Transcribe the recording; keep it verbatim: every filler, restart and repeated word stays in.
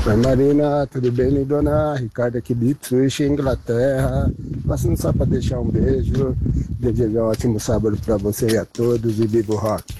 Oi Marina, tudo bem, lindona? Ricardo aqui de Ipswich, Inglaterra. Passando só para deixar um beijo, desejar um ótimo sábado para você e a todos e viva o rock.